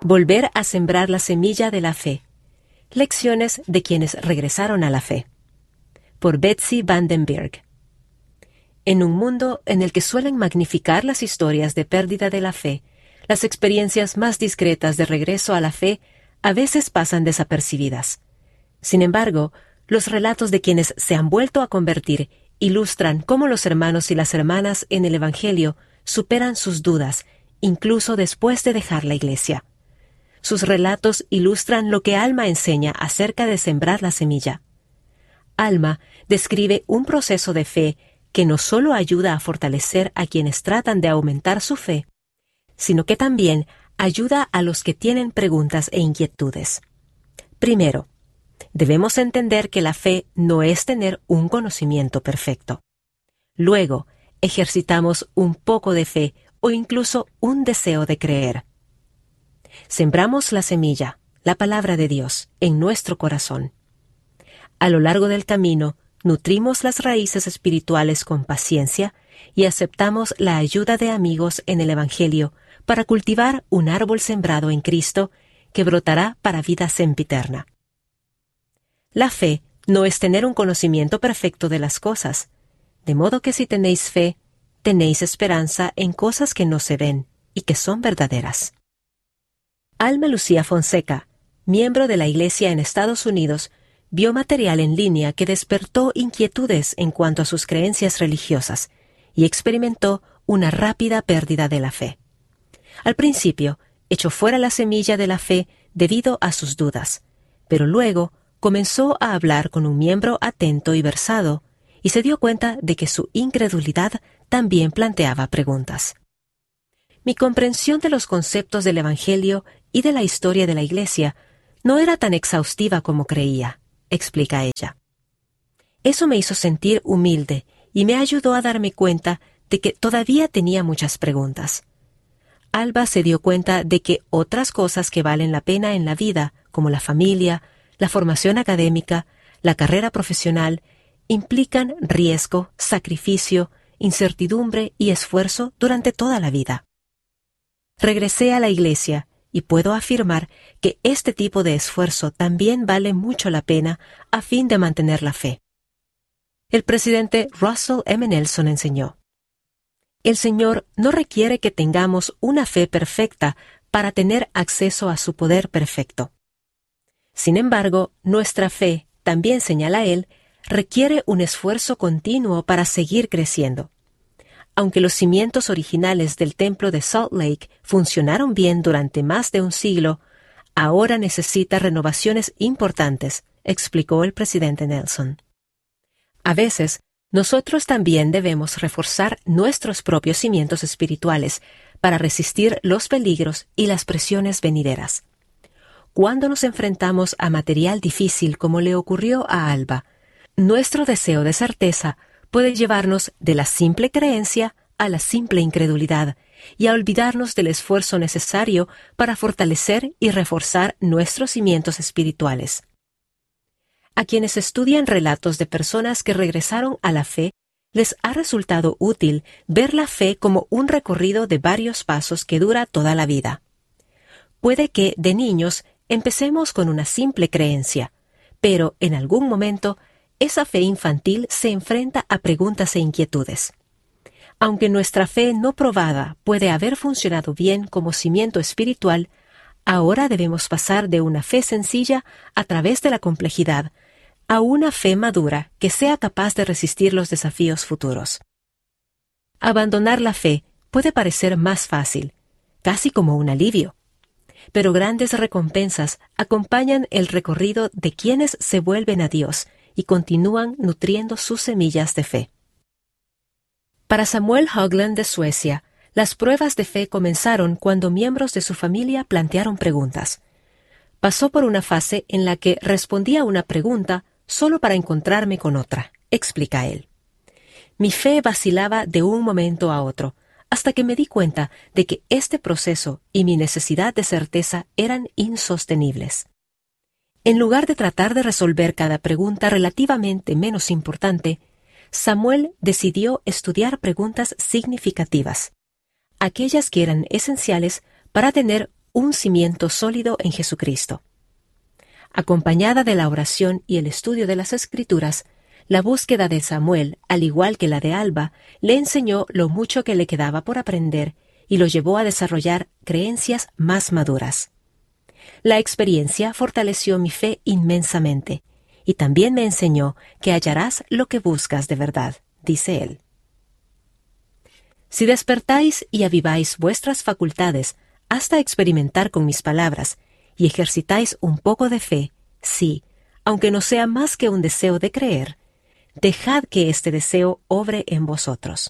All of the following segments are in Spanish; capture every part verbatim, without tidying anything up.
Volver a sembrar la semilla de la fe. Lecciones de quienes regresaron a la fe. Por Betsy Van den Berg. En un mundo en el que suelen magnificar las historias de pérdida de la fe, las experiencias más discretas de regreso a la fe a veces pasan desapercibidas. Sin embargo, los relatos de quienes se han vuelto a convertir ilustran cómo los hermanos y las hermanas en el Evangelio superan sus dudas, incluso después de dejar la iglesia. Sus relatos ilustran lo que Alma enseña acerca de sembrar la semilla. Alma describe un proceso de fe que no solo ayuda a fortalecer a quienes tratan de aumentar su fe, sino que también ayuda a los que tienen preguntas e inquietudes. Primero, debemos entender que la fe no es tener un conocimiento perfecto. Luego, ejercitamos un poco de fe o incluso un deseo de creer. Sembramos la semilla, la palabra de Dios, en nuestro corazón. A lo largo del camino, nutrimos las raíces espirituales con paciencia y aceptamos la ayuda de amigos en el Evangelio para cultivar un árbol sembrado en Cristo que brotará para vida sempiterna. La fe no es tener un conocimiento perfecto de las cosas, de modo que si tenéis fe, tenéis esperanza en cosas que no se ven y que son verdaderas. Alma Lucía Fonseca, miembro de la Iglesia en Estados Unidos, vio material en línea que despertó inquietudes en cuanto a sus creencias religiosas y experimentó una rápida pérdida de la fe. Al principio, echó fuera la semilla de la fe debido a sus dudas, pero luego comenzó a hablar con un miembro atento y versado y se dio cuenta de que su incredulidad también planteaba preguntas. Mi comprensión de los conceptos del Evangelio y de la historia de la Iglesia no era tan exhaustiva como creía, explica ella. Eso me hizo sentir humilde y me ayudó a darme cuenta de que todavía tenía muchas preguntas. Alba se dio cuenta de que otras cosas que valen la pena en la vida, como la familia, la formación académica, la carrera profesional, implican riesgo, sacrificio, incertidumbre y esfuerzo durante toda la vida. Regresé a la iglesia y puedo afirmar que este tipo de esfuerzo también vale mucho la pena a fin de mantener la fe. El presidente Russell M. Nelson enseñó: el Señor no requiere que tengamos una fe perfecta para tener acceso a su poder perfecto. Sin embargo, nuestra fe, también señala él, requiere un esfuerzo continuo para seguir creciendo. Aunque los cimientos originales del templo de Salt Lake funcionaron bien durante más de un siglo, ahora necesita renovaciones importantes, explicó el presidente Nelson. A veces, nosotros también debemos reforzar nuestros propios cimientos espirituales para resistir los peligros y las presiones venideras. Cuando nos enfrentamos a material difícil como le ocurrió a Alba, nuestro deseo de certeza puede llevarnos de la simple creencia a la simple incredulidad y a olvidarnos del esfuerzo necesario para fortalecer y reforzar nuestros cimientos espirituales. A quienes estudian relatos de personas que regresaron a la fe, les ha resultado útil ver la fe como un recorrido de varios pasos que dura toda la vida. Puede que, de niños, empecemos con una simple creencia, pero en algún momento esa fe infantil se enfrenta a preguntas e inquietudes. Aunque nuestra fe no probada puede haber funcionado bien como cimiento espiritual, ahora debemos pasar de una fe sencilla a través de la complejidad a una fe madura que sea capaz de resistir los desafíos futuros. Abandonar la fe puede parecer más fácil, casi como un alivio, pero grandes recompensas acompañan el recorrido de quienes se vuelven a Dios y continúan nutriendo sus semillas de fe. Para Samuel Högland de Suecia, las pruebas de fe comenzaron cuando miembros de su familia plantearon preguntas. Pasó por una fase en la que respondía a una pregunta solo para encontrarme con otra, explica él. Mi fe vacilaba de un momento a otro, hasta que me di cuenta de que este proceso y mi necesidad de certeza eran insostenibles. En lugar de tratar de resolver cada pregunta relativamente menos importante, Samuel decidió estudiar preguntas significativas, aquellas que eran esenciales para tener un cimiento sólido en Jesucristo. Acompañada de la oración y el estudio de las Escrituras, la búsqueda de Samuel, al igual que la de Alba, le enseñó lo mucho que le quedaba por aprender y lo llevó a desarrollar creencias más maduras. La experiencia fortaleció mi fe inmensamente, y también me enseñó que hallarás lo que buscas de verdad, dice él. Si despertáis y aviváis vuestras facultades hasta experimentar con mis palabras, y ejercitáis un poco de fe, sí, aunque no sea más que un deseo de creer, dejad que este deseo obre en vosotros.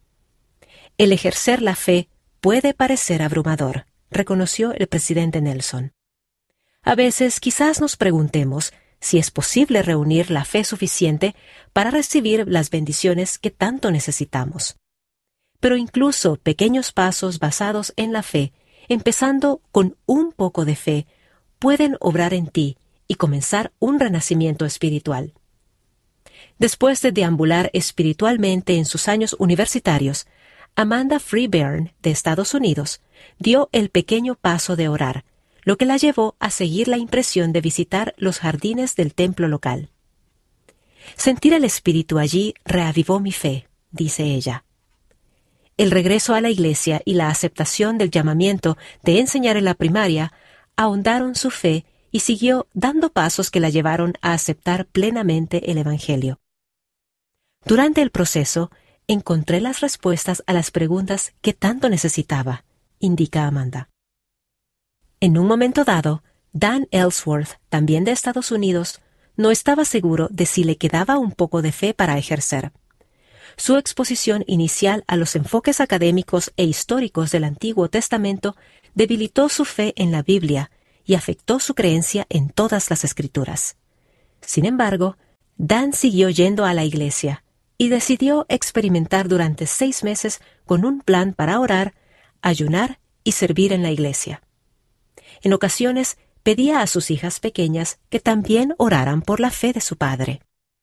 El ejercer la fe puede parecer abrumador, reconoció el presidente Nelson. A veces quizás nos preguntemos si es posible reunir la fe suficiente para recibir las bendiciones que tanto necesitamos. Pero incluso pequeños pasos basados en la fe, empezando con un poco de fe, pueden obrar en ti y comenzar un renacimiento espiritual. Después de deambular espiritualmente en sus años universitarios, Amanda Freeburn, de Estados Unidos, dio el pequeño paso de orar, lo que la llevó a seguir la impresión de visitar los jardines del templo local. Sentir el espíritu allí reavivó mi fe, dice ella. El regreso a la iglesia y la aceptación del llamamiento de enseñar en la primaria ahondaron su fe y siguió dando pasos que la llevaron a aceptar plenamente el Evangelio. Durante el proceso, encontré las respuestas a las preguntas que tanto necesitaba, indica Amanda. En un momento dado, Dan Ellsworth, también de Estados Unidos, no estaba seguro de si le quedaba un poco de fe para ejercer. Su exposición inicial a los enfoques académicos e históricos del Antiguo Testamento debilitó su fe en la Biblia y afectó su creencia en todas las Escrituras. Sin embargo, Dan siguió yendo a la iglesia y decidió experimentar durante seis meses con un plan para orar, ayunar y servir en la iglesia. En ocasiones, pedía a sus hijas pequeñas que también oraran por la fe de su padre.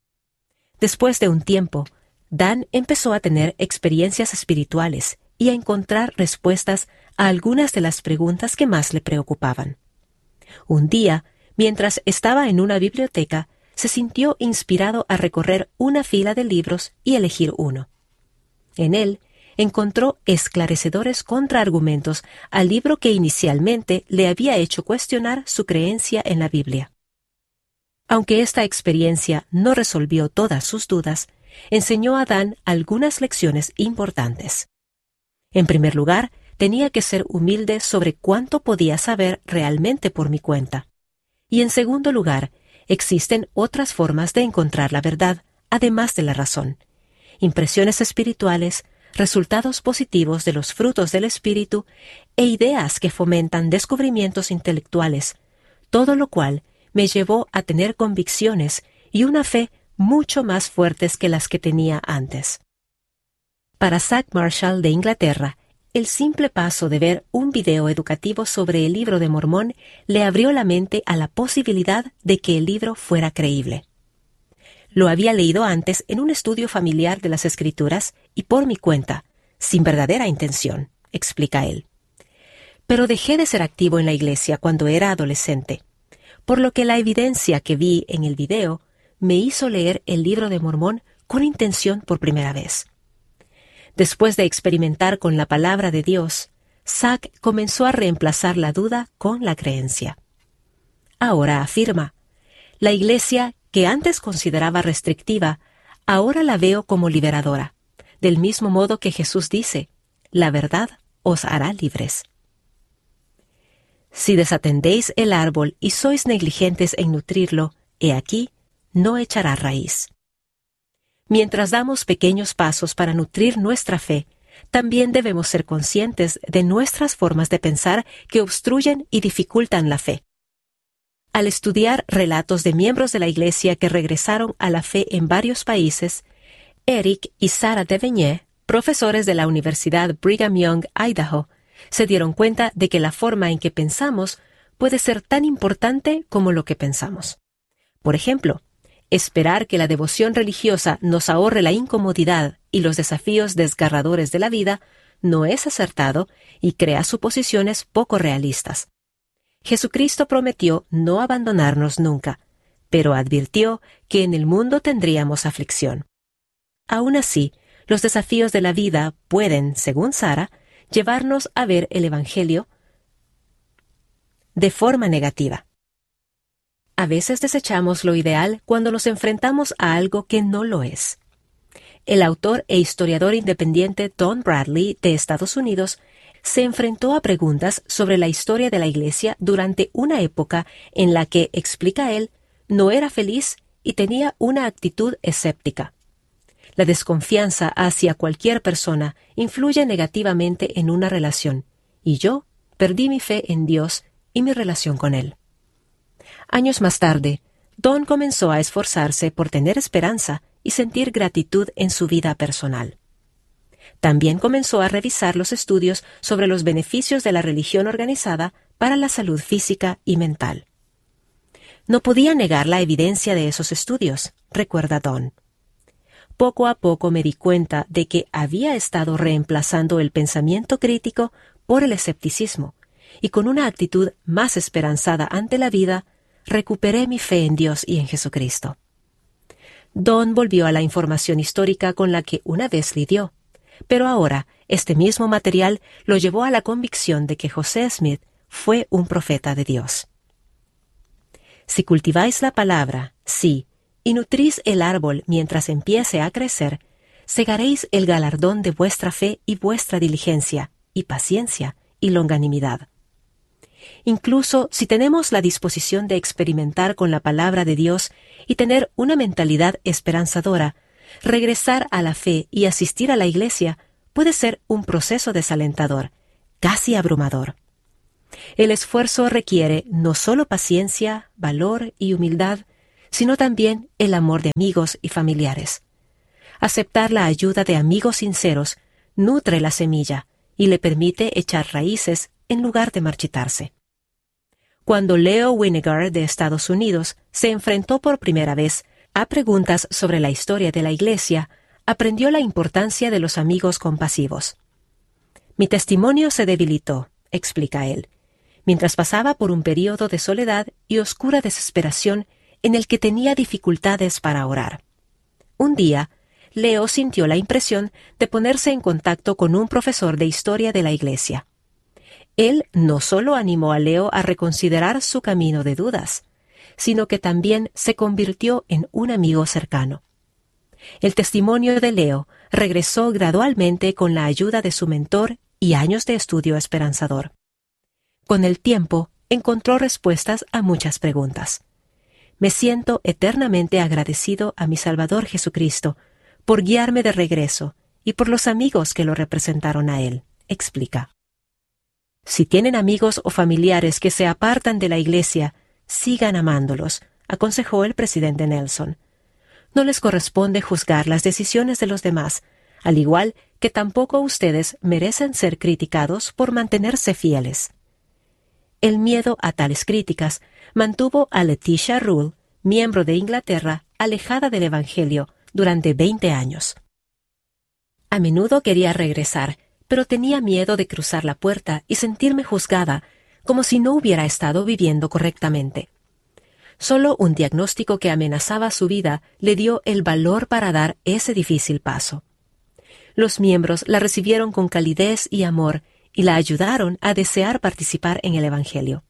Después de un tiempo, Dan empezó a tener experiencias espirituales y a encontrar respuestas a algunas de las preguntas que más le preocupaban. Un día, mientras estaba en una biblioteca, se sintió inspirado a recorrer una fila de libros y elegir uno. En él, encontró esclarecedores contraargumentos al libro que inicialmente le había hecho cuestionar su creencia en la Biblia. Aunque esta experiencia no resolvió todas sus dudas, enseñó a Dan algunas lecciones importantes. En primer lugar, tenía que ser humilde sobre cuánto podía saber realmente por mi cuenta. Y en segundo lugar, existen otras formas de encontrar la verdad, además de la razón. Impresiones espirituales, resultados positivos de los frutos del espíritu e ideas que fomentan descubrimientos intelectuales, todo lo cual me llevó a tener convicciones y una fe mucho más fuertes que las que tenía antes. Para Zach Marshall de Inglaterra, el simple paso de ver un video educativo sobre el Libro de Mormón le abrió la mente a la posibilidad de que el libro fuera creíble. Lo había leído antes en un estudio familiar de las Escrituras y por mi cuenta, sin verdadera intención, explica él. Pero dejé de ser activo en la iglesia cuando era adolescente, por lo que la evidencia que vi en el video me hizo leer el Libro de Mormón con intención por primera vez. Después de experimentar con la palabra de Dios, Zach comenzó a reemplazar la duda con la creencia. Ahora afirma, la iglesia que antes consideraba restrictiva, ahora la veo como liberadora, del mismo modo que Jesús dice, la verdad os hará libres. Si desatendéis el árbol y sois negligentes en nutrirlo, he aquí, no echará raíz. Mientras damos pequeños pasos para nutrir nuestra fe, también debemos ser conscientes de nuestras formas de pensar que obstruyen y dificultan la fe. Al estudiar relatos de miembros de la Iglesia que regresaron a la fe en varios países, Eric y Sarah Devigne, profesores de la Universidad Brigham Young, Idaho, se dieron cuenta de que la forma en que pensamos puede ser tan importante como lo que pensamos. Por ejemplo, esperar que la devoción religiosa nos ahorre la incomodidad y los desafíos desgarradores de la vida no es acertado y crea suposiciones poco realistas. Jesucristo prometió no abandonarnos nunca, pero advirtió que en el mundo tendríamos aflicción. Aún así, los desafíos de la vida pueden, según Sara, llevarnos a ver el Evangelio de forma negativa. A veces desechamos lo ideal cuando nos enfrentamos a algo que no lo es. El autor e historiador independiente Don Bradley, de Estados Unidos, se enfrentó a preguntas sobre la historia de la Iglesia durante una época en la que, explica él, no era feliz y tenía una actitud escéptica. La desconfianza hacia cualquier persona influye negativamente en una relación, y yo perdí mi fe en Dios y mi relación con Él. Años más tarde, Don comenzó a esforzarse por tener esperanza y sentir gratitud en su vida personal. También comenzó a revisar los estudios sobre los beneficios de la religión organizada para la salud física y mental. No podía negar la evidencia de esos estudios, recuerda Don. Poco a poco me di cuenta de que había estado reemplazando el pensamiento crítico por el escepticismo, y con una actitud más esperanzada ante la vida, recuperé mi fe en Dios y en Jesucristo. Don volvió a la información histórica con la que una vez lidió, pero ahora este mismo material lo llevó a la convicción de que José Smith fue un profeta de Dios. Si cultiváis la palabra, sí, y nutrís el árbol mientras empiece a crecer, segaréis el galardón de vuestra fe y vuestra diligencia, y paciencia, y longanimidad. Incluso si tenemos la disposición de experimentar con la palabra de Dios y tener una mentalidad esperanzadora, regresar a la fe y asistir a la iglesia puede ser un proceso desalentador, casi abrumador. El esfuerzo requiere no solo paciencia, valor y humildad, sino también el amor de amigos y familiares. Aceptar la ayuda de amigos sinceros nutre la semilla y le permite echar raíces en lugar de marchitarse. Cuando Leo Winnegar, de Estados Unidos, se enfrentó por primera vez a preguntas sobre la historia de la Iglesia, aprendió la importancia de los amigos compasivos. Mi testimonio se debilitó, explica él, mientras pasaba por un período de soledad y oscura desesperación en el que tenía dificultades para orar. Un día, Leo sintió la impresión de ponerse en contacto con un profesor de historia de la Iglesia. Él no solo animó a Leo a reconsiderar su camino de dudas, sino que también se convirtió en un amigo cercano. El testimonio de Leo regresó gradualmente con la ayuda de su mentor y años de estudio esperanzador. Con el tiempo, encontró respuestas a muchas preguntas. Me siento eternamente agradecido a mi Salvador Jesucristo por guiarme de regreso y por los amigos que lo representaron a Él, explica. Si tienen amigos o familiares que se apartan de la iglesia, sigan amándolos, aconsejó el presidente Nelson. No les corresponde juzgar las decisiones de los demás, al igual que tampoco ustedes merecen ser criticados por mantenerse fieles. El miedo a tales críticas mantuvo a Letitia Rule, miembro de Inglaterra, alejada del Evangelio durante veinte años. A menudo quería regresar, pero tenía miedo de cruzar la puerta y sentirme juzgada, como si no hubiera estado viviendo correctamente. Solo un diagnóstico que amenazaba su vida le dio el valor para dar ese difícil paso. Los miembros la recibieron con calidez y amor y la ayudaron a desear participar en el Evangelio.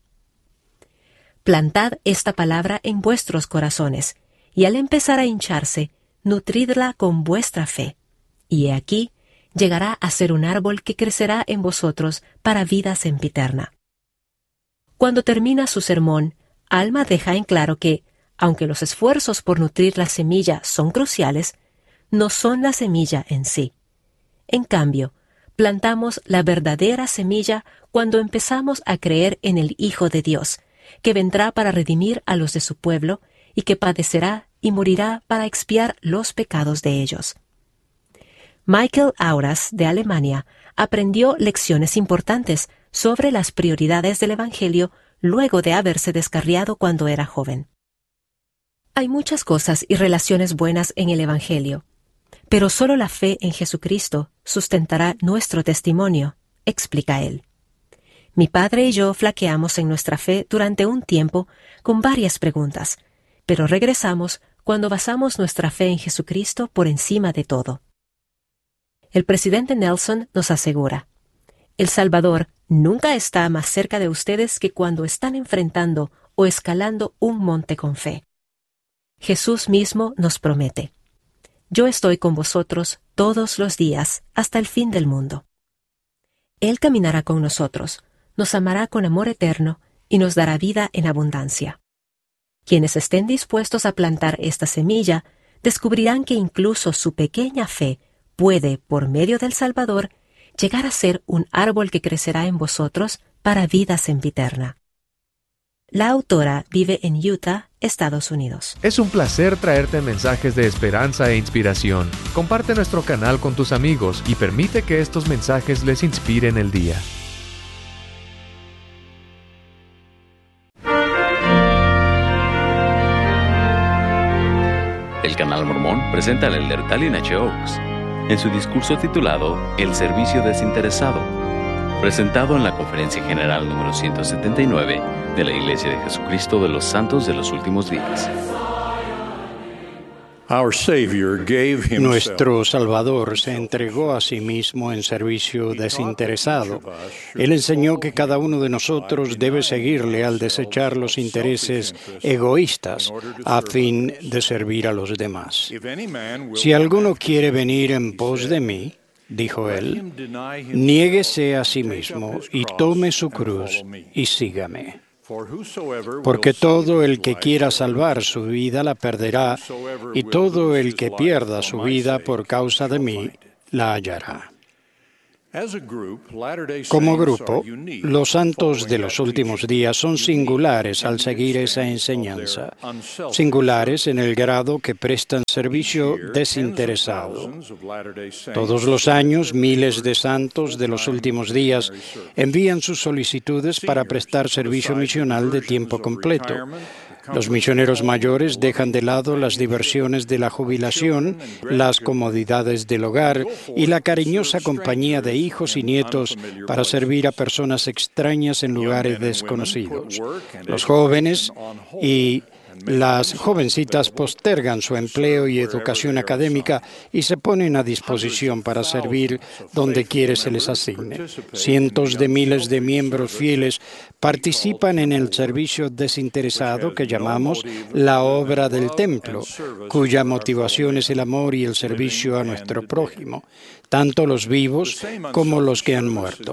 Plantad esta palabra en vuestros corazones, y al empezar a hincharse, nutridla con vuestra fe. Y he aquí, llegará a ser un árbol que crecerá en vosotros para vida sempiterna. Cuando termina su sermón, Alma deja en claro que, aunque los esfuerzos por nutrir la semilla son cruciales, no son la semilla en sí. En cambio, plantamos la verdadera semilla cuando empezamos a creer en el Hijo de Dios, que vendrá para redimir a los de su pueblo y que padecerá y morirá para expiar los pecados de ellos. Michael Auras, de Alemania, aprendió lecciones importantes sobre las prioridades del Evangelio luego de haberse descarriado cuando era joven. Hay muchas cosas y relaciones buenas en el Evangelio, Pero solo la fe en Jesucristo sustentará nuestro testimonio, explica él. Mi padre y yo flaqueamos en nuestra fe durante un tiempo con varias preguntas, pero regresamos cuando basamos nuestra fe en Jesucristo por encima de todo. El presidente Nelson nos asegura: El Salvador nunca está más cerca de ustedes que cuando están enfrentando o escalando un monte con fe. Jesús mismo nos promete: Yo estoy con vosotros todos los días hasta el fin del mundo. Él caminará con nosotros, nos amará con amor eterno y nos dará vida en abundancia. Quienes estén dispuestos a plantar esta semilla descubrirán que incluso su pequeña fe puede, por medio del Salvador, llegar a ser un árbol que crecerá en vosotros para vida sempiterna. La autora vive en Utah, Estados Unidos. Es un placer traerte mensajes de esperanza e inspiración. Comparte nuestro canal con tus amigos y permite que estos mensajes les inspiren el día. El Canal Mormón presenta al elder Dallin H. Oaks en su discurso titulado El Servicio Desinteresado, presentado en la Conferencia General número ciento setenta y nueve de la Iglesia de Jesucristo de los Santos de los Últimos Días. Nuestro Salvador se entregó a sí mismo en servicio desinteresado. Él enseñó que cada uno de nosotros debe seguirle al desechar los intereses egoístas a fin de servir a los demás. Si alguno quiere venir en pos de mí, dijo él, niéguese a sí mismo y tome su cruz y sígame. Porque todo el que quiera salvar su vida la perderá, y todo el que pierda su vida por causa de mí la hallará. Como grupo, los santos de los últimos días son singulares al seguir esa enseñanza, singulares en el grado que prestan servicio desinteresado. Todos los años, miles de santos de los últimos días envían sus solicitudes para prestar servicio misional de tiempo completo. Los misioneros mayores dejan de lado las diversiones de la jubilación, las comodidades del hogar y la cariñosa compañía de hijos y nietos para servir a personas extrañas en lugares desconocidos. Los jóvenes y las jovencitas postergan su empleo y educación académica y se ponen a disposición para servir donde quiera se les asigne. Cientos de miles de miembros fieles participan en el servicio desinteresado que llamamos la obra del templo, cuya motivación es el amor y el servicio a nuestro prójimo, tanto los vivos como los que han muerto.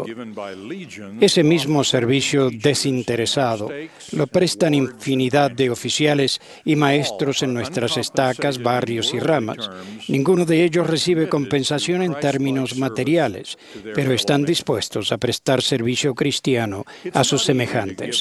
Ese mismo servicio desinteresado lo prestan infinidad de oficiales y maestros en nuestras estacas, barrios y ramas. Ninguno de ellos recibe compensación en términos materiales, pero están dispuestos a prestar servicio cristiano a sus semejantes.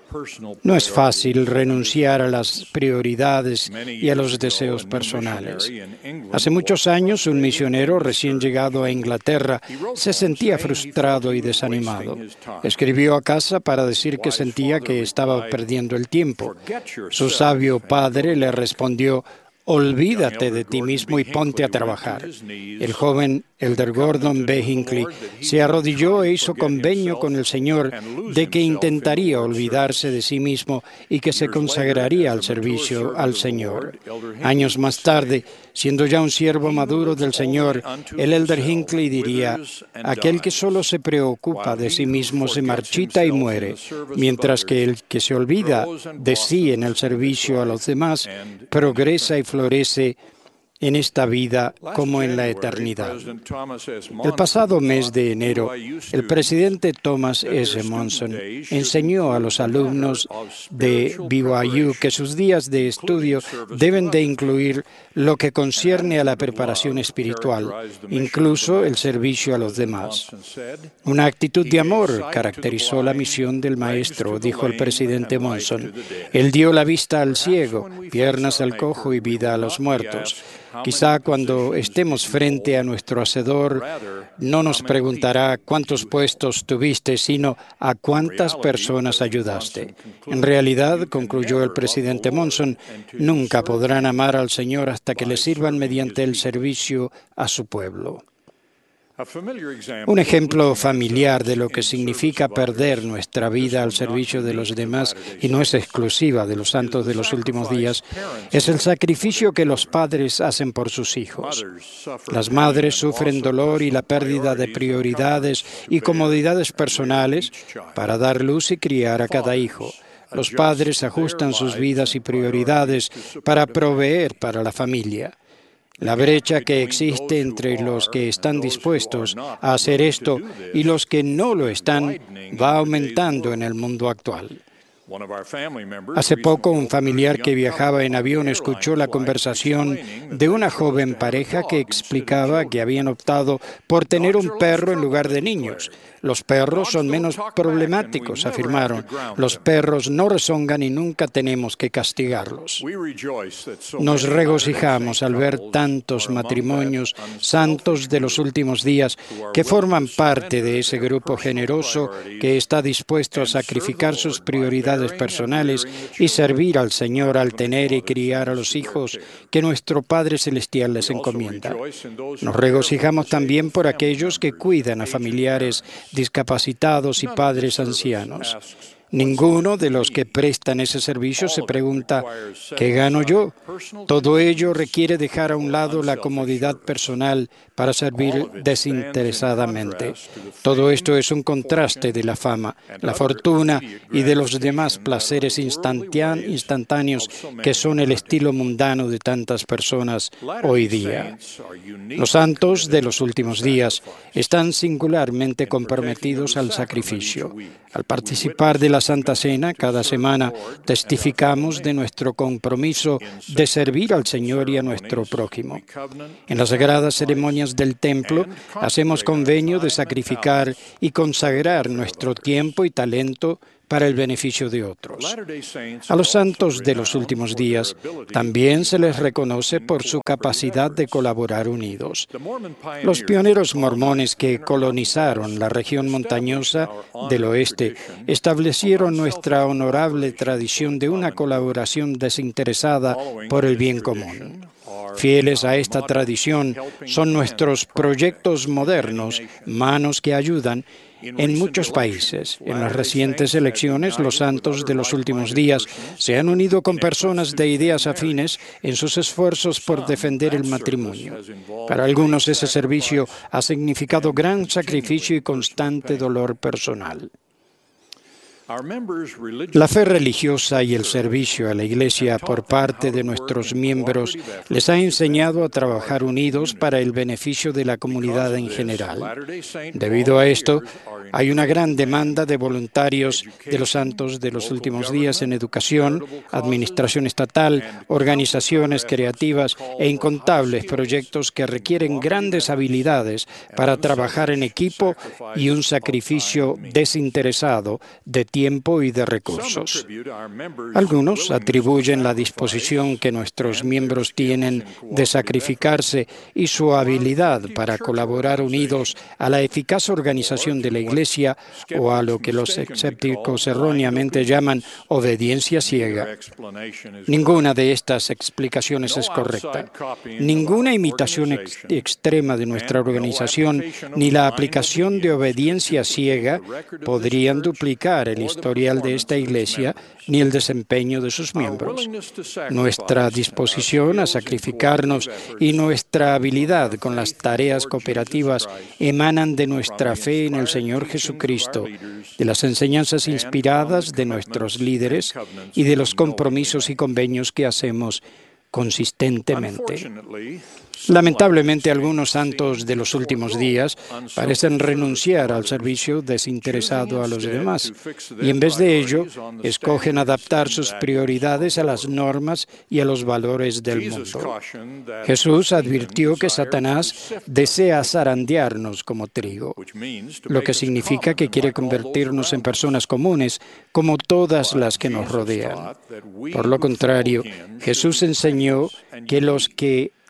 No es fácil renunciar a las prioridades y a los deseos personales. Hace muchos años, un misionero recién llegado a Inglaterra se sentía frustrado y desanimado. Escribió a casa para decir que sentía que estaba perdiendo el tiempo. Su sabio padre le respondió: olvídate de ti mismo y ponte a trabajar. El joven elder Gordon B. Hinckley se arrodilló e hizo convenio con el Señor de que intentaría olvidarse de sí mismo y que se consagraría al servicio al Señor. Años más tarde, siendo ya un siervo maduro del Señor, el elder Hinckley diría: aquel que solo se preocupa de sí mismo se marchita y muere, mientras que el que se olvida de sí en el servicio a los demás progresa y florece en esta vida como en la eternidad. El pasado mes de enero, el presidente Thomas S. Monson enseñó a los alumnos de B Y U que sus días de estudio deben de incluir lo que concierne a la preparación espiritual, incluso el servicio a los demás. Una actitud de amor caracterizó la misión del maestro, dijo el presidente Monson. Él dio la vista al ciego, piernas al cojo y vida a los muertos. Quizá cuando estemos frente a nuestro Hacedor, no nos preguntará cuántos puestos tuviste, sino a cuántas personas ayudaste. En realidad, concluyó el presidente Monson, nunca podrán amar al Señor hasta que le sirvan mediante el servicio a su pueblo. Un ejemplo familiar de lo que significa perder nuestra vida al servicio de los demás, y no es exclusiva de los santos de los últimos días, es el sacrificio que los padres hacen por sus hijos. Las madres sufren dolor y la pérdida de prioridades y comodidades personales para dar luz y criar a cada hijo. Los padres ajustan sus vidas y prioridades para proveer para la familia. La brecha que existe entre los que están dispuestos a hacer esto y los que no lo están va aumentando en el mundo actual. Hace poco, un familiar que viajaba en avión escuchó la conversación de una joven pareja que explicaba que habían optado por tener un perro en lugar de niños. Los perros son menos problemáticos, afirmaron. Los perros no rezongan y nunca tenemos que castigarlos. Nos regocijamos al ver tantos matrimonios santos de los últimos días que forman parte de ese grupo generoso que está dispuesto a sacrificar sus prioridades personales y servir al Señor al tener y criar a los hijos que nuestro Padre Celestial les encomienda. Nos regocijamos también por aquellos que cuidan a familiares discapacitados y padres ancianos. Ninguno de los que prestan ese servicio se pregunta, ¿qué gano yo? Todo ello requiere dejar a un lado la comodidad personal para servir desinteresadamente. Todo esto es un contraste de la fama, la fortuna y de los demás placeres instantáneos que son el estilo mundano de tantas personas hoy día. Los santos de los últimos días están singularmente comprometidos al sacrificio. Al participar de la Santa Cena, cada semana testificamos de nuestro compromiso de servir al Señor y a nuestro prójimo. En las sagradas ceremonias del templo, hacemos convenio de sacrificar y consagrar nuestro tiempo y talento para el beneficio de otros. A los santos de los últimos días también se les reconoce por su capacidad de colaborar unidos. Los pioneros mormones que colonizaron la región montañosa del oeste establecieron nuestra honorable tradición de una colaboración desinteresada por el bien común. Fieles a esta tradición son nuestros proyectos modernos, manos que ayudan, en muchos países. En las recientes elecciones, los santos de los últimos días se han unido con personas de ideas afines en sus esfuerzos por defender el matrimonio. Para algunos, ese servicio ha significado gran sacrificio y constante dolor personal. La fe religiosa y el servicio a la Iglesia por parte de nuestros miembros les ha enseñado a trabajar unidos para el beneficio de la comunidad en general. Debido a esto, hay una gran demanda de voluntarios de los santos de los últimos días en educación, administración estatal, organizaciones creativas e incontables proyectos que requieren grandes habilidades para trabajar en equipo y un sacrificio desinteresado de tiempo tiempo y de recursos. Algunos atribuyen la disposición que nuestros miembros tienen de sacrificarse y su habilidad para colaborar unidos a la eficaz organización de la Iglesia o a lo que los escépticos erróneamente llaman obediencia ciega. Ninguna de estas explicaciones es correcta. Ninguna imitación ex- extrema de nuestra organización ni la aplicación de obediencia ciega podrían duplicar el historial de esta Iglesia ni el desempeño de sus miembros. Nuestra disposición a sacrificarnos y nuestra habilidad con las tareas cooperativas emanan de nuestra fe en el Señor Jesucristo, de las enseñanzas inspiradas de nuestros líderes y de los compromisos y convenios que hacemos consistentemente. Lamentablemente, algunos santos de los últimos días parecen renunciar al servicio desinteresado a los demás y en vez de ello escogen adaptar sus prioridades a las normas y a los valores del mundo. Jesús advirtió que Satanás desea zarandearnos como trigo, lo que significa que quiere convertirnos en personas comunes como todas las que nos rodean. Por lo contrario, Jesús enseñó que los que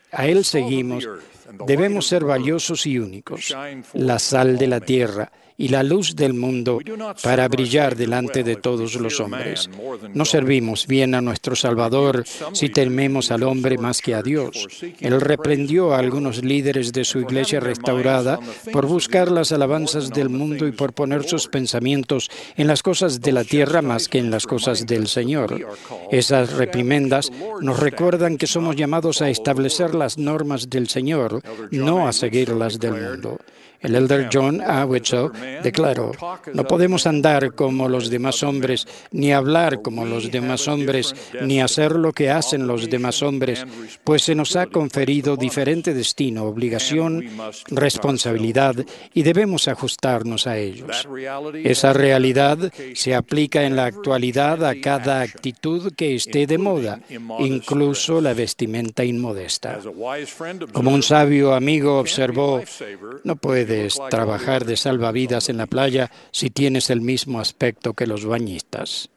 a Él seguimos, debemos ser valiosos y únicos, la sal de la tierra y la luz del mundo para brillar delante de todos los hombres. No servimos bien a nuestro Salvador si tememos al hombre más que a Dios. Él reprendió a algunos líderes de su iglesia restaurada por buscar las alabanzas del mundo y por poner sus pensamientos en las cosas de la tierra más que en las cosas del Señor. Esas reprimendas nos recuerdan que somos llamados a establecer las normas del Señor, no a seguir las del mundo. El elder John A. Wetzel declaró: no podemos andar como los demás hombres, ni hablar como los demás hombres, ni hacer lo que hacen los demás hombres, pues se nos ha conferido diferente destino, obligación, responsabilidad, y debemos ajustarnos a ellos. Esa realidad se aplica en la actualidad a cada actitud que esté de moda, incluso la vestimenta inmodesta. Como un sabio amigo observó, no puede Puedes trabajar de salvavidas en la playa si tienes el mismo aspecto que los bañistas.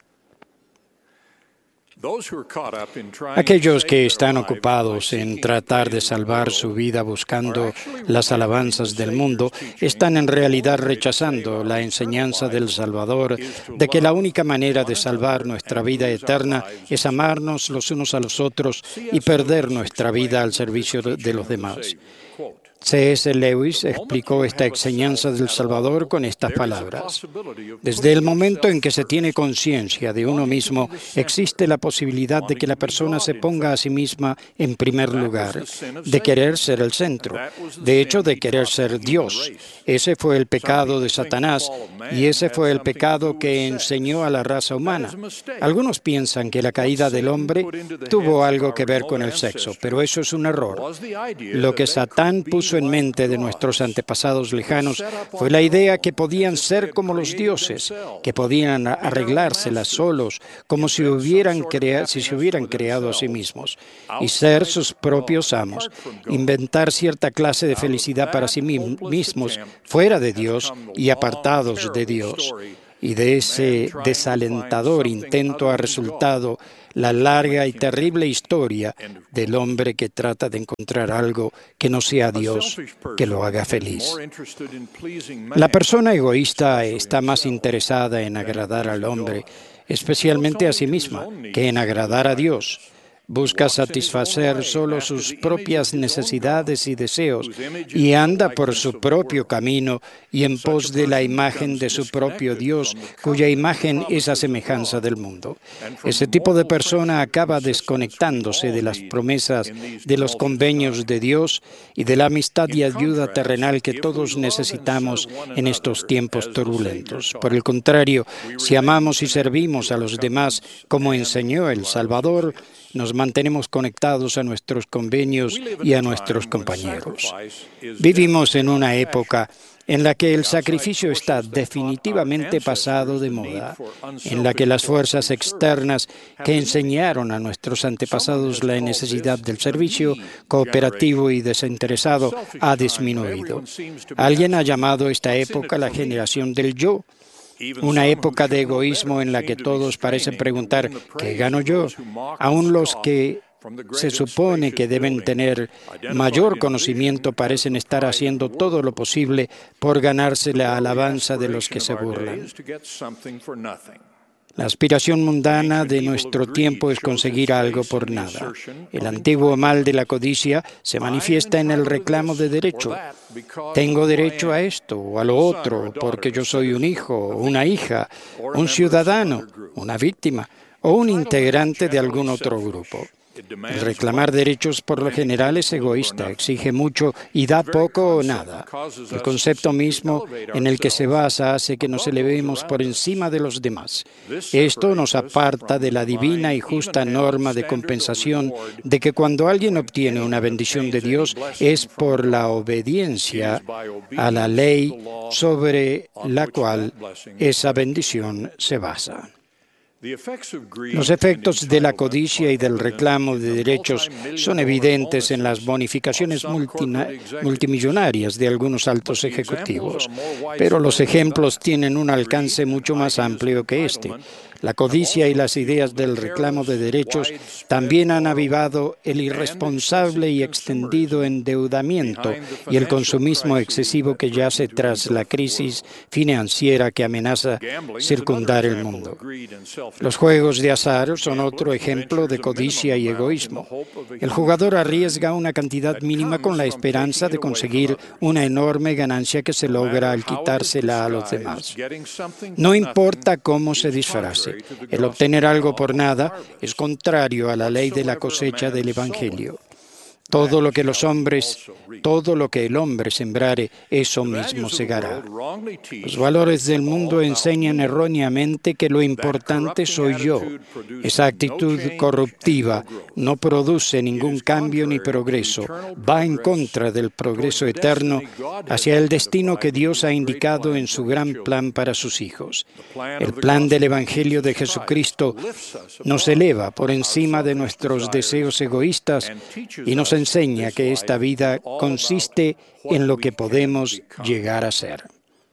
Aquellos que están ocupados en tratar de salvar su vida buscando las alabanzas del mundo están en realidad rechazando la enseñanza del Salvador de que la única manera de salvar nuestra vida eterna es amarnos los unos a los otros y perder nuestra vida al servicio de los demás. C S Lewis explicó esta enseñanza del Salvador con estas palabras: desde el momento en que se tiene conciencia de uno mismo, existe la posibilidad de que la persona se ponga a sí misma en primer lugar, de querer ser el centro, de hecho de querer ser Dios. Ese fue el pecado de Satanás y ese fue el pecado que enseñó a la raza humana. Algunos piensan que la caída del hombre tuvo algo que ver con el sexo, pero eso es un error. Lo que Satán puso en mente de nuestros antepasados lejanos fue la idea que podían ser como los dioses, que podían arreglárselas solos, como si, hubieran crea- si se hubieran creado a sí mismos, y ser sus propios amos, inventar cierta clase de felicidad para sí mismos, fuera de Dios y apartados de Dios. Y de ese desalentador intento ha resultado la larga y terrible historia del hombre que trata de encontrar algo que no sea Dios, que lo haga feliz. La persona egoísta está más interesada en agradar al hombre, especialmente a sí misma, que en agradar a Dios. Busca satisfacer solo sus propias necesidades y deseos y anda por su propio camino y en pos de la imagen de su propio Dios, cuya imagen es a semejanza del mundo. Ese tipo de persona acaba desconectándose de las promesas de los convenios de Dios y de la amistad y ayuda terrenal que todos necesitamos en estos tiempos turbulentos. Por el contrario, si amamos y servimos a los demás como enseñó el Salvador, nos mantenemos conectados a nuestros convenios y a nuestros compañeros. Vivimos en una época en la que el sacrificio está definitivamente pasado de moda, en la que las fuerzas externas que enseñaron a nuestros antepasados la necesidad del servicio cooperativo y desinteresado ha disminuido. Alguien ha llamado esta época la generación del yo, una época de egoísmo en la que todos parecen preguntar ¿qué gano yo? Aún los que se supone que deben tener mayor conocimiento parecen estar haciendo todo lo posible por ganarse la alabanza de los que se burlan. La aspiración mundana de nuestro tiempo es conseguir algo por nada. El antiguo mal de la codicia se manifiesta en el reclamo de derecho. Tengo derecho a esto o a lo otro porque yo soy un hijo, una hija, un ciudadano, una víctima o un integrante de algún otro grupo. El reclamar derechos por lo general es egoísta, exige mucho y da poco o nada. El concepto mismo en el que se basa hace que nos elevemos por encima de los demás. Esto nos aparta de la divina y justa norma de compensación de que cuando alguien obtiene una bendición de Dios es por la obediencia a la ley sobre la cual esa bendición se basa. Los efectos de la codicia y del reclamo de derechos son evidentes en las bonificaciones multina- multimillonarias de algunos altos ejecutivos, pero los ejemplos tienen un alcance mucho más amplio que este. La codicia y las ideas del reclamo de derechos también han avivado el irresponsable y extendido endeudamiento y el consumismo excesivo que yace tras la crisis financiera que amenaza circundar el mundo. Los juegos de azar son otro ejemplo de codicia y egoísmo. El jugador arriesga una cantidad mínima con la esperanza de conseguir una enorme ganancia que se logra al quitársela a los demás. No importa cómo se disfrace, el obtener algo por nada es contrario a la ley de la cosecha del Evangelio. Todo lo que los hombres, todo lo que el hombre sembrare, eso mismo segará. Los valores del mundo enseñan erróneamente que lo importante soy yo. Esa actitud corruptiva no produce ningún cambio ni progreso. Va en contra del progreso eterno hacia el destino que Dios ha indicado en su gran plan para sus hijos. El plan del Evangelio de Jesucristo nos eleva por encima de nuestros deseos egoístas y nos enseña que esta vida consiste en lo que podemos llegar a ser.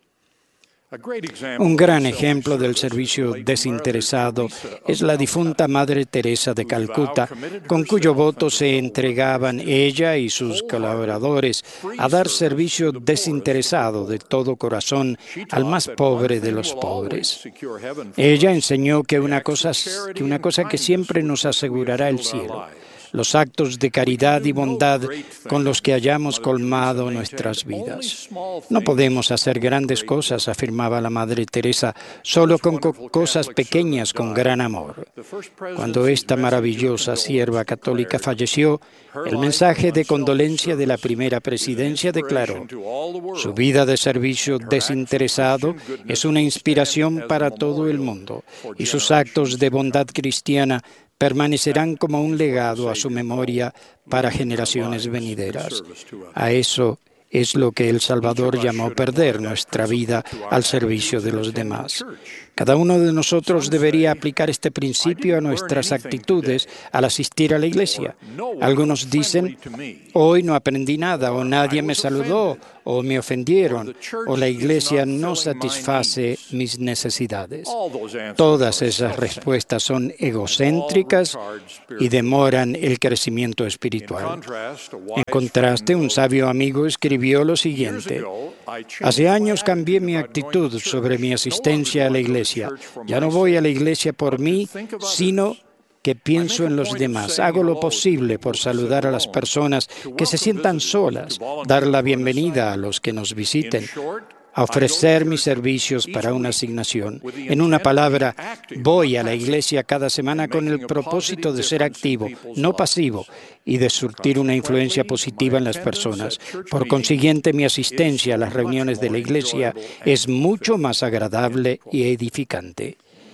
Un gran ejemplo del servicio desinteresado es la difunta Madre Teresa de Calcuta, con cuyo voto se entregaban ella y sus colaboradores a dar servicio desinteresado de todo corazón al más pobre de los pobres. Ella enseñó que una cosa, que una cosa que siempre nos asegurará el cielo: los actos de caridad y bondad con los que hayamos colmado nuestras vidas. No podemos hacer grandes cosas, afirmaba la Madre Teresa, solo con co- cosas pequeñas con gran amor. Cuando esta maravillosa sierva católica falleció, el mensaje de condolencia de la primera presidencia declaró: su vida de servicio desinteresado es una inspiración para todo el mundo, y sus actos de bondad cristiana permanecerán como un legado a su memoria para generaciones venideras. A eso es lo que el Salvador llamó perder nuestra vida al servicio de los demás. Cada uno de nosotros debería aplicar este principio a nuestras actitudes al asistir a la iglesia. Algunos dicen: hoy no aprendí nada, o nadie me saludó, o me ofendieron, o la iglesia no satisface mis necesidades. Todas esas respuestas son egocéntricas y demoran el crecimiento espiritual. En contraste, un sabio amigo escribió lo siguiente: hace años cambié mi actitud sobre mi asistencia a la iglesia. Ya no voy a la iglesia por mí, sino que pienso en los demás. Hago lo posible por saludar a las personas que se sientan solas, dar la bienvenida a los que nos visiten, a ofrecer mis servicios para una asignación. En una palabra, voy a la iglesia cada semana con el propósito de ser activo, no pasivo, y de surtir una influencia positiva en las personas. Por consiguiente, mi asistencia a las reuniones de la iglesia es mucho más agradable y edificante.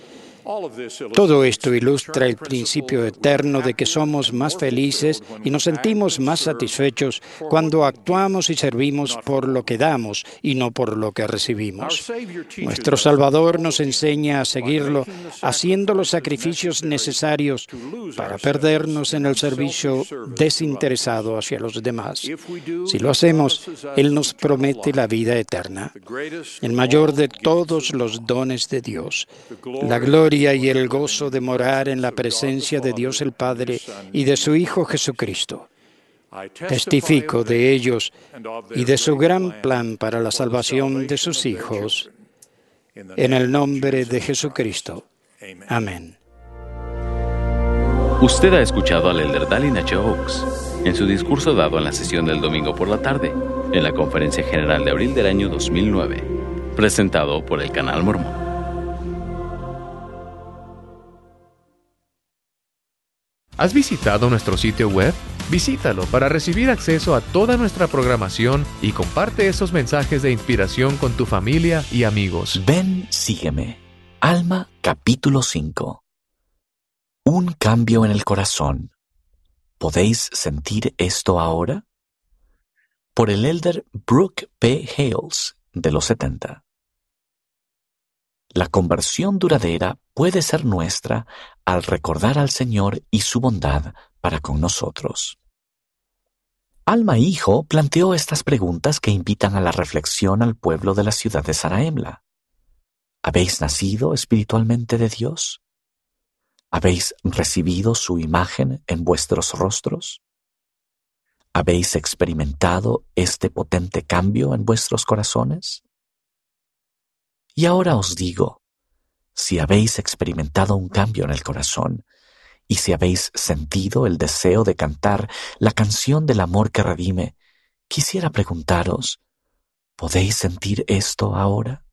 Todo esto ilustra el principio eterno de que somos más felices y nos sentimos más satisfechos cuando actuamos y servimos por lo que damos y no por lo que recibimos. Nuestro Salvador nos enseña a seguirlo haciendo los sacrificios necesarios para perdernos en el servicio desinteresado hacia los demás. Si lo hacemos, Él nos promete la vida eterna, el mayor de todos los dones de Dios, la gloria y el gozo de morar en la presencia de Dios el Padre y de su Hijo Jesucristo. Testifico de ellos y de su gran plan para la salvación de sus hijos. En el nombre de Jesucristo. Amén. Usted ha escuchado al elder Dallin H. Oaks en su discurso dado en la sesión del domingo por la tarde, en la Conferencia General de abril del año dos mil nueve, presentado por el Canal Mormón. ¿Has visitado nuestro sitio web? Visítalo para recibir acceso a toda nuestra programación y comparte esos mensajes de inspiración con tu familia y amigos. Ven, sígueme. Alma, capítulo cinco. Un cambio en el corazón. ¿Podéis sentir esto ahora? Por el elder Brooke P. Hales, de los setenta. La conversión duradera puede ser nuestra al recordar al Señor y su bondad para con nosotros. Alma Hijo planteó estas preguntas que invitan a la reflexión al pueblo de la ciudad de Zarahemla. ¿Habéis nacido espiritualmente de Dios? ¿Habéis recibido su imagen en vuestros rostros? ¿Habéis experimentado este potente cambio en vuestros corazones? Y ahora os digo, si habéis experimentado un cambio en el corazón, y si habéis sentido el deseo de cantar la canción del amor que redime, quisiera preguntaros, ¿podéis sentir esto ahora?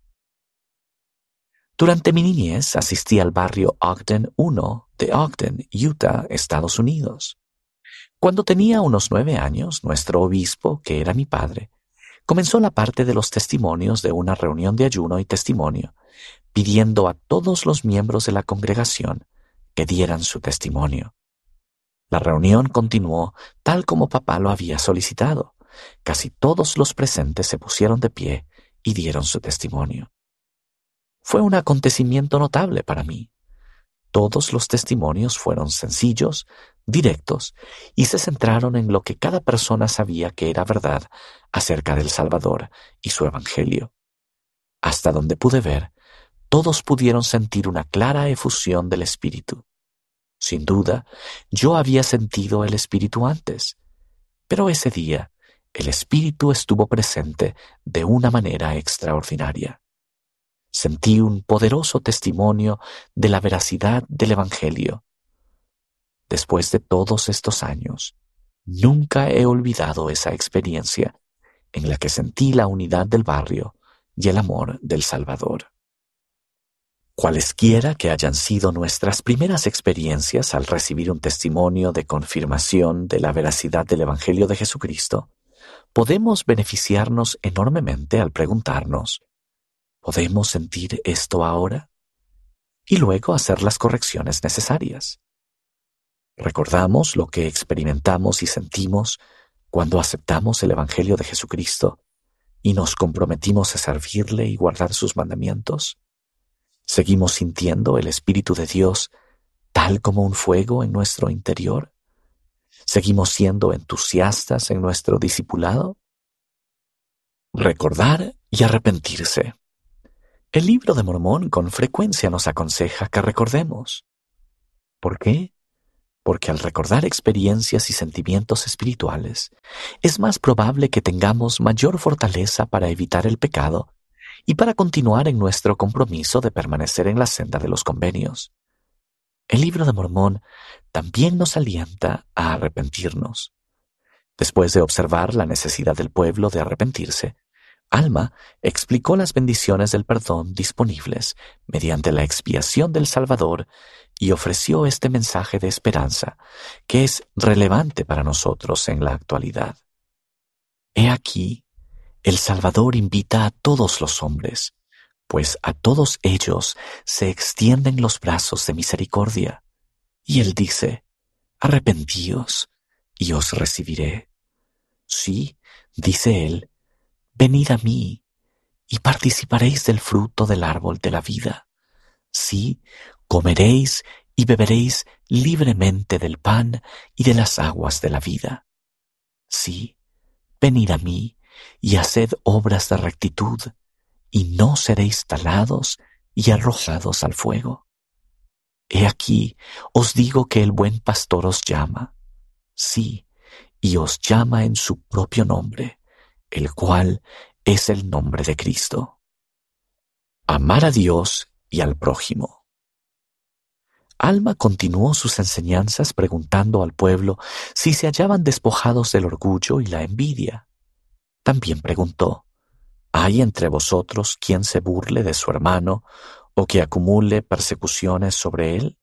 Durante mi niñez asistí al barrio Ogden uno de Ogden, Utah, Estados Unidos. Cuando tenía unos nueve años, nuestro obispo, que era mi padre, comenzó la parte de los testimonios de una reunión de ayuno y testimonio, pidiendo a todos los miembros de la congregación que dieran su testimonio. La reunión continuó tal como papá lo había solicitado. Casi todos los presentes se pusieron de pie y dieron su testimonio. Fue un acontecimiento notable para mí. Todos los testimonios fueron sencillos, directos, y se centraron en lo que cada persona sabía que era verdad acerca del Salvador y su Evangelio. Hasta donde pude ver, todos pudieron sentir una clara efusión del Espíritu. Sin duda, yo había sentido el Espíritu antes, pero ese día el Espíritu estuvo presente de una manera extraordinaria. Sentí un poderoso testimonio de la veracidad del Evangelio. Después de todos estos años, nunca he olvidado esa experiencia en la que sentí la unidad del barrio y el amor del Salvador. Cualesquiera que hayan sido nuestras primeras experiencias al recibir un testimonio de confirmación de la veracidad del Evangelio de Jesucristo, podemos beneficiarnos enormemente al preguntarnos, ¿podemos sentir esto ahora? Y luego hacer las correcciones necesarias. Recordamos lo que experimentamos y sentimos cuando aceptamos el Evangelio de Jesucristo y nos comprometimos a servirle y guardar sus mandamientos. ¿Seguimos sintiendo el Espíritu de Dios tal como un fuego en nuestro interior? ¿Seguimos siendo entusiastas en nuestro discipulado? Recordar y arrepentirse. El Libro de Mormón con frecuencia nos aconseja que recordemos. ¿Por qué? Porque al recordar experiencias y sentimientos espirituales, es más probable que tengamos mayor fortaleza para evitar el pecado y para continuar en nuestro compromiso de permanecer en la senda de los convenios. El Libro de Mormón también nos alienta a arrepentirnos. Después de observar la necesidad del pueblo de arrepentirse, Alma explicó las bendiciones del perdón disponibles mediante la expiación del Salvador y ofreció este mensaje de esperanza que es relevante para nosotros en la actualidad. He aquí, el Salvador invita a todos los hombres, pues a todos ellos se extienden los brazos de misericordia. Y Él dice, arrepentíos y os recibiré. Sí, dice Él, venid a mí y participaréis del fruto del árbol de la vida. Sí, comeréis y beberéis libremente del pan y de las aguas de la vida. Sí, venid a mí y haced obras de rectitud, y no seréis talados y arrojados al fuego. He aquí, os digo que el buen pastor os llama, sí, y os llama en su propio nombre, el cual es el nombre de Cristo. Amar a Dios y al prójimo. Alma continuó sus enseñanzas preguntando al pueblo si se hallaban despojados del orgullo y la envidia. También preguntó, ¿hay entre vosotros quien se burle de su hermano o que acumule persecuciones sobre él?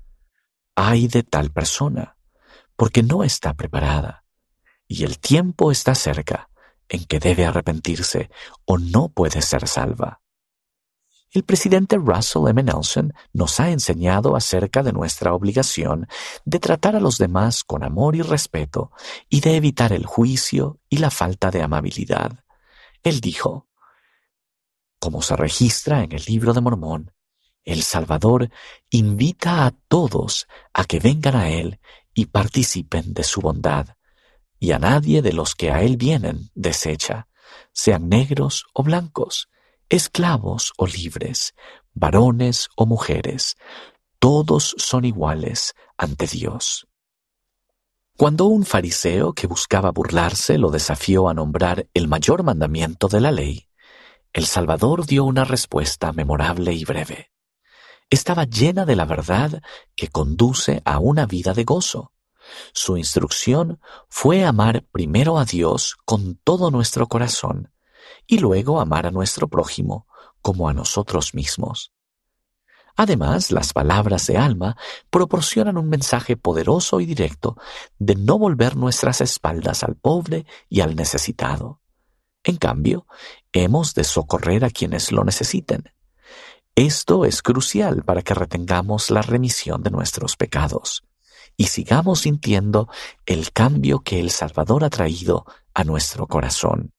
Ay de tal persona, porque no está preparada, y el tiempo está cerca en que debe arrepentirse o no puede ser salva. El presidente Russell M. Nelson nos ha enseñado acerca de nuestra obligación de tratar a los demás con amor y respeto y de evitar el juicio y la falta de amabilidad. Él dijo, Como se registra en el Libro de Mormón, el Salvador invita a todos a que vengan a Él y participen de su bondad, y a nadie de los que a Él vienen desecha, sean negros o blancos, esclavos o libres, varones o mujeres, todos son iguales ante Dios. Cuando un fariseo que buscaba burlarse lo desafió a nombrar el mayor mandamiento de la ley, el Salvador dio una respuesta memorable y breve. Estaba llena de la verdad que conduce a una vida de gozo. Su instrucción fue amar primero a Dios con todo nuestro corazón y luego amar a nuestro prójimo como a nosotros mismos. Además, las palabras de Alma proporcionan un mensaje poderoso y directo de no volver nuestras espaldas al pobre y al necesitado. En cambio, hemos de socorrer a quienes lo necesiten. Esto es crucial para que retengamos la remisión de nuestros pecados y sigamos sintiendo el cambio que el Salvador ha traído a nuestro corazón.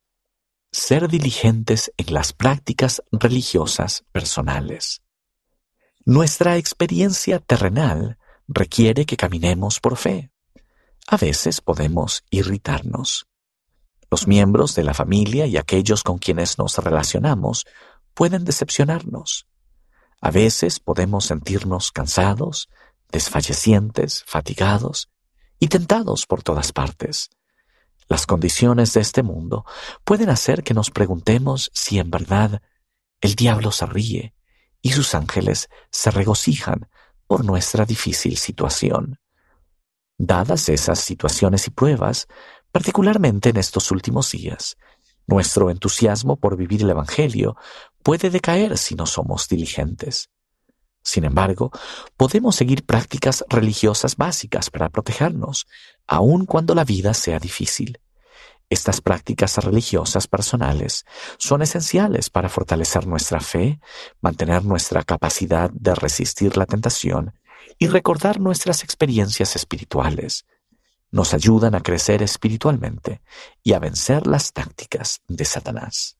Ser diligentes en las prácticas religiosas personales. Nuestra experiencia terrenal requiere que caminemos por fe. A veces podemos irritarnos. Los miembros de la familia y aquellos con quienes nos relacionamos pueden decepcionarnos. A veces podemos sentirnos cansados, desfallecientes, fatigados y tentados por todas partes. Las condiciones de este mundo pueden hacer que nos preguntemos si en verdad el diablo se ríe y sus ángeles se regocijan por nuestra difícil situación. Dadas esas situaciones y pruebas, particularmente en estos últimos días, nuestro entusiasmo por vivir el Evangelio puede decaer si no somos diligentes. Sin embargo, podemos seguir prácticas religiosas básicas para protegernos, aun cuando la vida sea difícil. Estas prácticas religiosas personales son esenciales para fortalecer nuestra fe, mantener nuestra capacidad de resistir la tentación y recordar nuestras experiencias espirituales. Nos ayudan a crecer espiritualmente y a vencer las tácticas de Satanás.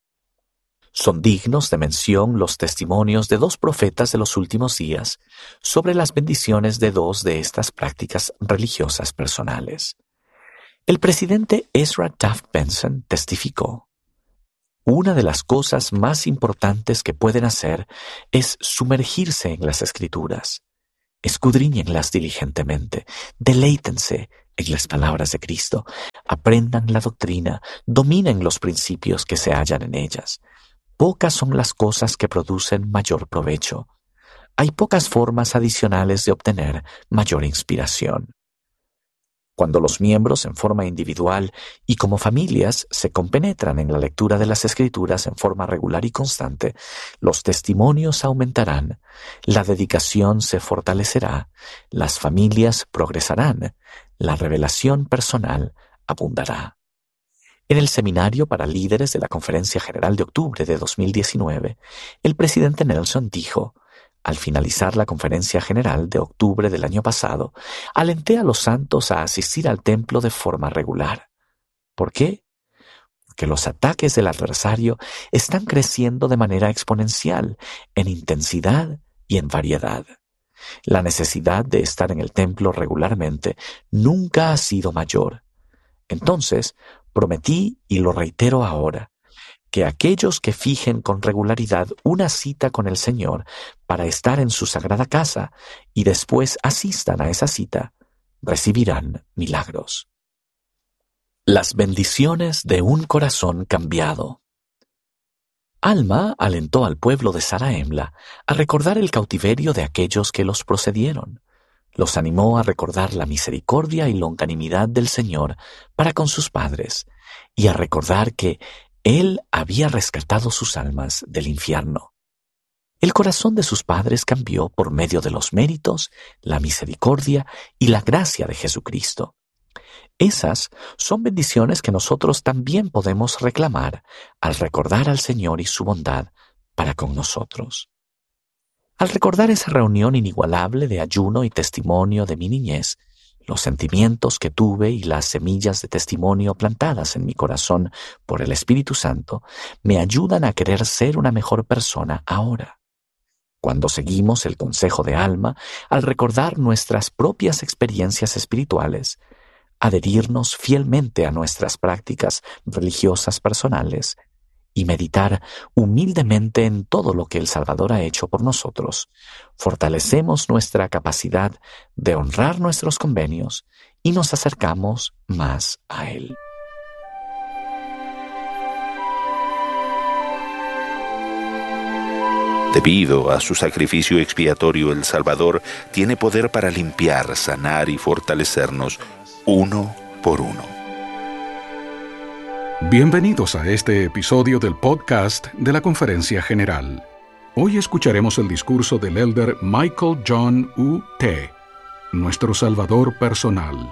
Son dignos de mención los testimonios de dos profetas de los últimos días sobre las bendiciones de dos de estas prácticas religiosas personales. El presidente Ezra Taft Benson testificó: una de las cosas más importantes que pueden hacer es sumergirse en las Escrituras. Escudriñenlas diligentemente, deleítense en las palabras de Cristo, aprendan la doctrina, dominen los principios que se hallan en ellas. Pocas son las cosas que producen mayor provecho. Hay pocas formas adicionales de obtener mayor inspiración. Cuando los miembros en forma individual y como familias se compenetran en la lectura de las Escrituras en forma regular y constante, los testimonios aumentarán, la dedicación se fortalecerá, las familias progresarán, la revelación personal abundará. En el seminario para líderes de la Conferencia General de octubre de dos mil diecinueve, el presidente Nelson dijo: al finalizar la Conferencia General de octubre del año pasado, alenté a los santos a asistir al templo de forma regular. ¿Por qué? Porque los ataques del adversario están creciendo de manera exponencial, en intensidad y en variedad. La necesidad de estar en el templo regularmente nunca ha sido mayor. Entonces, prometí, y lo reitero ahora, que aquellos que fijen con regularidad una cita con el Señor para estar en su sagrada casa y después asistan a esa cita, recibirán milagros. Las bendiciones de un corazón cambiado. Alma alentó al pueblo de Zarahemla a recordar el cautiverio de aquellos que los procedieron. Los animó a recordar la misericordia y longanimidad del Señor para con sus padres y a recordar que Él había rescatado sus almas del infierno. El corazón de sus padres cambió por medio de los méritos, la misericordia y la gracia de Jesucristo. Esas son bendiciones que nosotros también podemos reclamar al recordar al Señor y su bondad para con nosotros. Al recordar esa reunión inigualable de ayuno y testimonio de mi niñez, Los sentimientos que tuve y las semillas de testimonio plantadas en mi corazón por el Espíritu Santo me ayudan a querer ser una mejor persona ahora. Cuando seguimos el consejo de Alma, al recordar nuestras propias experiencias espirituales, adherirnos fielmente a nuestras prácticas religiosas personales y meditar humildemente en todo lo que el Salvador ha hecho por nosotros, fortalecemos nuestra capacidad de honrar nuestros convenios y nos acercamos más a Él. Debido a su sacrificio expiatorio, el Salvador tiene poder para limpiar, sanar y fortalecernos uno por uno. Bienvenidos a este episodio del podcast de la Conferencia General. Hoy escucharemos el discurso del elder Michael John U. T., nuestro Salvador personal.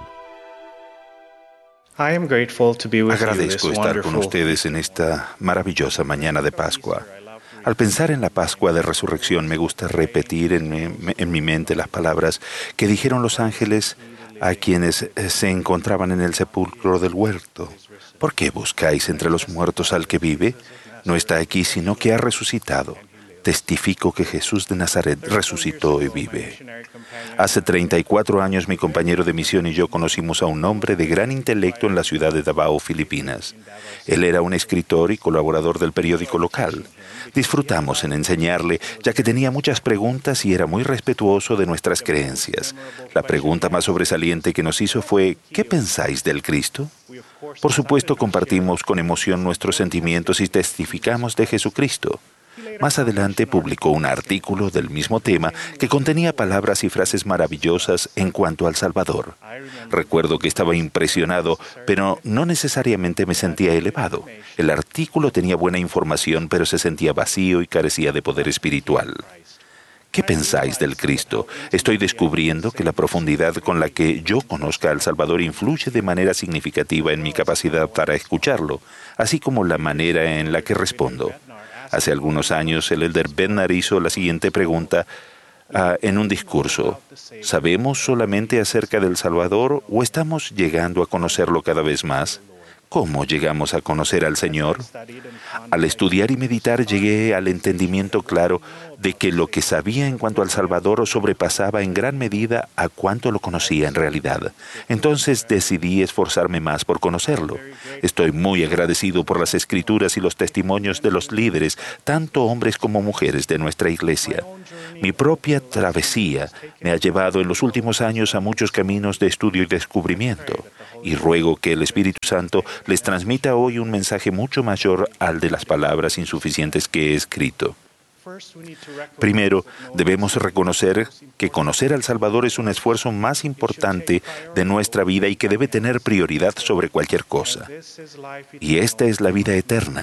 Agradezco estar con ustedes en esta maravillosa mañana de Pascua. Al pensar en la Pascua de Resurrección, me gusta repetir en mi, en mi mente las palabras que dijeron los ángeles a quienes se encontraban en el sepulcro del huerto. ¿Por qué buscáis entre los muertos al que vive? No está aquí, sino que ha resucitado. Testifico que Jesús de Nazaret resucitó y vive. Hace treinta y cuatro años mi compañero de misión y yo conocimos a un hombre de gran intelecto en la ciudad de Davao, Filipinas. Él era un escritor y colaborador del periódico local. Disfrutamos en enseñarle, ya que tenía muchas preguntas y era muy respetuoso de nuestras creencias. La pregunta más sobresaliente que nos hizo fue, ¿qué pensáis del Cristo? Por supuesto, compartimos con emoción nuestros sentimientos y testificamos de Jesucristo. Más adelante publicó un artículo del mismo tema que contenía palabras y frases maravillosas en cuanto al Salvador. Recuerdo que estaba impresionado, pero no necesariamente me sentía elevado. El artículo tenía buena información, pero se sentía vacío y carecía de poder espiritual. ¿Qué pensáis del Cristo? Estoy descubriendo que la profundidad con la que yo conozca al Salvador influye de manera significativa en mi capacidad para escucharlo, así como la manera en la que respondo. Hace algunos años, el elder Bednar hizo la siguiente pregunta uh, en un discurso. ¿Sabemos solamente acerca del Salvador o estamos llegando a conocerlo cada vez más? ¿Cómo llegamos a conocer al Señor? Al estudiar y meditar llegué al entendimiento claro de que lo que sabía en cuanto al Salvador sobrepasaba en gran medida a cuánto lo conocía en realidad. Entonces decidí esforzarme más por conocerlo. Estoy muy agradecido por las escrituras y los testimonios de los líderes, tanto hombres como mujeres de nuestra iglesia. Mi propia travesía me ha llevado en los últimos años a muchos caminos de estudio y descubrimiento. Y ruego que el Espíritu Santo les transmita hoy un mensaje mucho mayor al de las palabras insuficientes que he escrito. Primero, debemos reconocer que conocer al Salvador es un esfuerzo más importante de nuestra vida y que debe tener prioridad sobre cualquier cosa. Y esta es la vida eterna.